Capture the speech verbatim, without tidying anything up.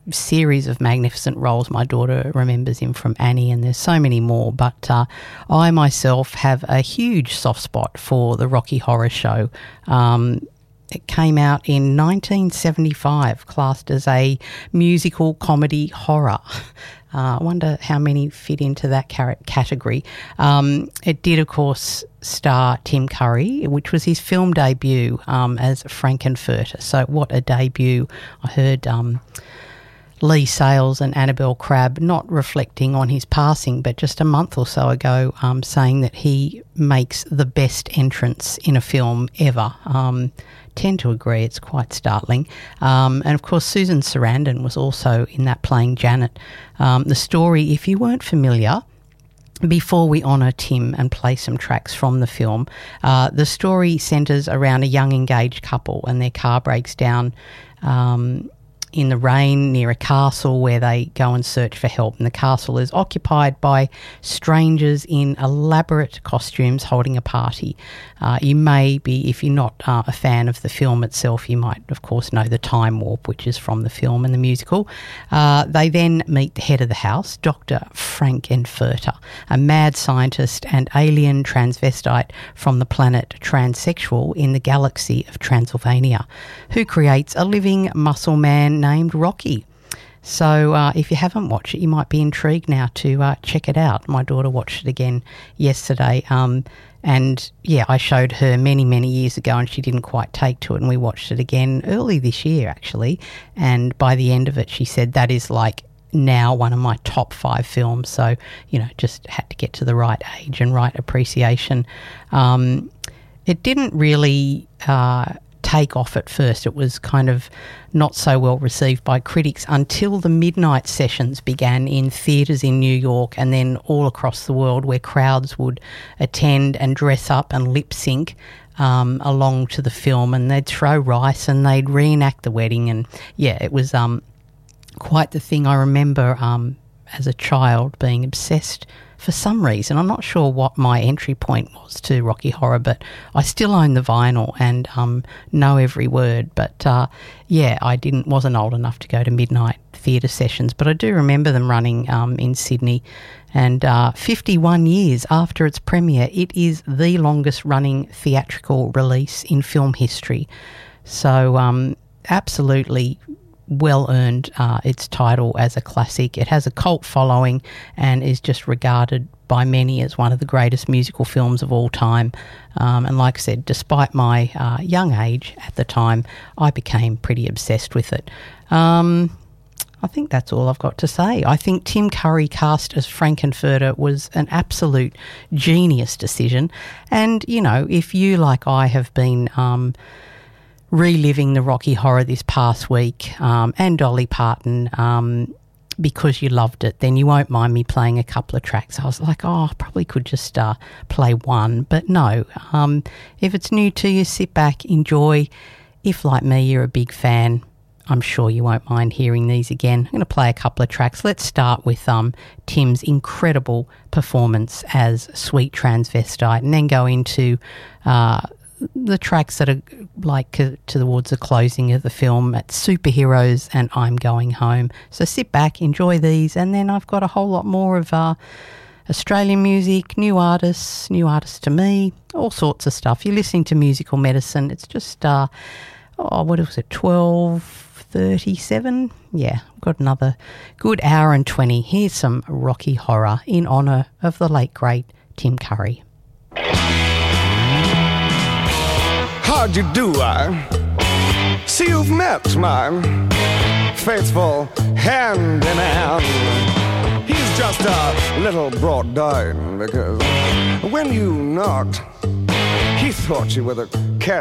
series of magnificent roles. My daughter remembers him from Annie, and there's so many more. But uh, I myself have a huge soft spot for the Rocky Horror Show. Um, it came out in nineteen seventy-five, classed as a musical comedy horror. Uh, I wonder how many fit into that category. Um, it did, of course, star Tim Curry, which was his film debut um, as Frankenfurter. So what a debut. I heard um, Lee Sales and Annabelle Crabb not reflecting on his passing, but just a month or so ago um, saying that he makes the best entrance in a film ever. Um tend to agree, it's quite startling. Um, and of course Susan Sarandon was also in that, playing Janet. Um, the story, if you weren't familiar, before we honour Tim and play some tracks from the film, uh, the story centres around a young engaged couple, and their car breaks down um, in the rain near a castle where they go and search for help. And the castle is occupied by strangers in elaborate costumes holding a party. Uh, you may be, if you're not uh, a fan of the film itself, you might, of course, know the time warp, which is from the film and the musical. Uh, they then meet the head of the house, Doctor Frankenfurter, a mad scientist and alien transvestite from the planet Transsexual in the galaxy of Transylvania, who creates a living muscle man named Rocky. So uh, if you haven't watched it, you might be intrigued now to uh, check it out. My daughter watched it again yesterday. Um, and, yeah, I showed her many, many years ago and she didn't quite take to it, and we watched it again early this year, actually. And by the end of it, she said that is like now one of my top five films. So, you know, just had to get to the right age and right appreciation. Um, it didn't really uh, take off at first. It was kind of not so well received by critics until the midnight sessions began in theatres in New York and then all across the world, where crowds would attend and dress up and lip sync um, along to the film, and they'd throw rice and they'd reenact the wedding. And yeah, it was um, quite the thing. I remember um, as a child being obsessed for some reason. I'm not sure what my entry point was to Rocky Horror, but I still own the vinyl and um, know every word. But uh, yeah, I didn't wasn't old enough to go to midnight theatre sessions, but I do remember them running um, in Sydney. And uh, fifty-one years after its premiere, it is the longest running theatrical release in film history. So um, absolutely well earned uh, its title as a classic. It has a cult following and is just regarded by many as one of the greatest musical films of all time. Um, and like I said, despite my uh, young age at the time, I became pretty obsessed with it. Um, I think that's all I've got to say. I think Tim Curry cast as Frankenfurter was an absolute genius decision. And, you know, if you, like I, have been Um, reliving the Rocky Horror this past week um, and Dolly Parton um, because you loved it, then you won't mind me playing a couple of tracks. I was like, oh, I probably could just uh, play one. But no, um, if it's new to you, sit back, enjoy. If, like me, you're a big fan, I'm sure you won't mind hearing these again. I'm going to play a couple of tracks. Let's start with um, Tim's incredible performance as Sweet Transvestite, and then go into uh, the tracks that are like uh, towards the closing of the film at Superheroes and I'm Going Home. So sit back, enjoy these, and then I've got a whole lot more of uh, Australian music, new artists, new artists to me, all sorts of stuff. You're listening to Musical Medicine. It's just, uh, oh, what was it, twelve thirty-seven? Yeah, I've got another good hour and twenty. Here's some Rocky Horror in honour of the late, great Tim Curry. How'd you do, I see you've met my faithful hand-in-hand. He's just a little brought down because when you knocked, he thought you were the cat